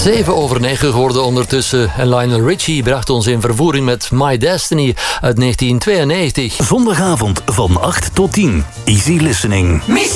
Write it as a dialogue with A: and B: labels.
A: 7:09 geworden ondertussen. En Lionel Richie bracht ons in vervoering met My Destiny uit 1992.
B: Zondagavond van 8 tot 10. Easy listening.